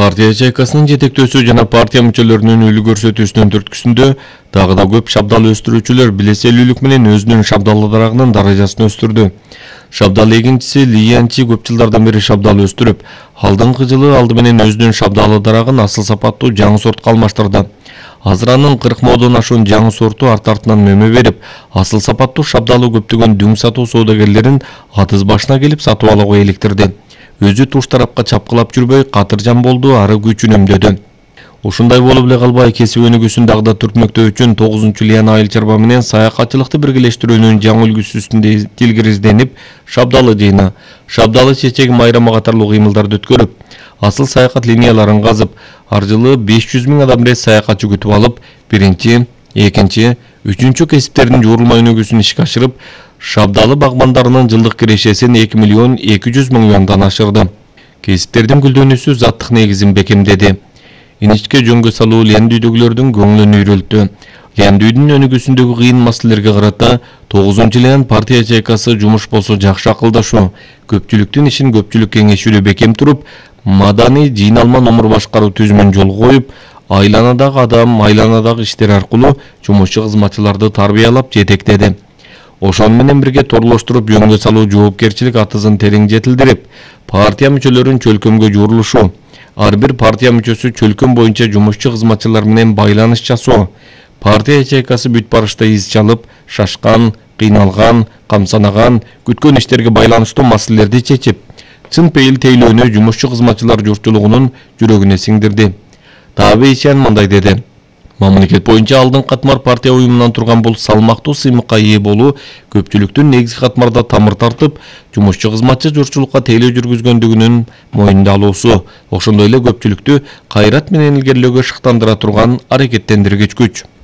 Партия ячейкасынын жетектөөсү жана партия мүчөлөрүнүн үлгү көрсөтүүсүнүн түрткүсүндө дагы да көп шабдал өстүрүүчүлөр билеселүүлүк менен өзүнүн шабдалы дарагынын даражасын өстүрдү. Шабдал эгинчиси Ли Янчи көп жылдардан бери шабдал өстүрүп, алдыңкы жылы алды менен өзүнүн шабдалы дарагын асыл сапаттуу жаңы сортко алмаштырды. Азыр анын 40 модон ашуун жаңы сорту арт-артынан мөмө берип, асыл сапаттуу шабдалы көптөгөн дүң сатуу соодагерлерин атыз башына келип сатып алууга иликтирди. Өзү туш тарапка чапкылап жүрбөй, катыржан болду, ары күч үнөмдөдү. Ушундай болуп эле калбай, кесип өнүгүүсүн дагы да түртмөктөө үчүн 9-Лиана айыл чарба менен саякатчылыкты биргелештирүүнүн жаңы үлгүсү үстүндө тилгиризденип, шабдалы жыйна, шабдалы чечек майрама катарлуу кыймылдарды өткөрүп, асыл саякат линияларын казып, ар жылы 500 000 адам рейс саякатчы күтүп алып, биринчи, экинчи, үчүнчү кесиптердин жуурулма өнүгүүсүн ишке ашырып, шабдалы багбандарынын жылдык кирешесин 2 200 000 юандан ашырды. Кесиптердин гүлдөнүүсү заттык негизин бекемдеди. Иничке жөнгө салуу лендүүдөгүлөрдүн көңүлүн үйрөлтү. Лендүүдүн өнүгүүсүндөгү кыйын маселелерге карата 9-Лиан партия ячейкасы жумуш болсо жакшы акылдашуу, көпчүлүктүн ишин көпчүлүк кеңешүүлүү бекем туруп, маданий жыйналма номур башкаруу түзүмүн жолго коюп, айланадагы адам, айланадагы иштер аркылуу жумушчу кызматчыларды тарбиялап жетектеди. Ошону менен бирге торлоштуруп жөнгө салуу жоопкерчилик атызын терең жетилдирип, партия мүчөлөрүн чөлкөмгө жуурулушу, ар бир партия мүчөсү чөлкөм боюнча жумушчу кызматчылар менен байланыш жасоо, партия ячейкасы бүт барышта из чалып, шашкан, кыйналган, камсанаган, күткөн иштерге байланыштуу маселелерди чечип, чын пейил тейлөөнү жумушчу кызматчылар журтчулугунун жүрөгүнө сиңдирди. Таабе Ишен мындай деди: Мамлекет боюнча алдыңкы катмар партия уюмунан турган бул салмактуу сыймыкка ээ болуу көпчүлүктүн негизги катмарда тамыр тартып, жумушчу кызматчы журтчулукка тейлөө жүргүзгөндүгүнүн моюнда алуусу, ошондой эле көпчүлүктү кайрат менен илгерилөөгө шыктандыра турган аракеттендиргич күч.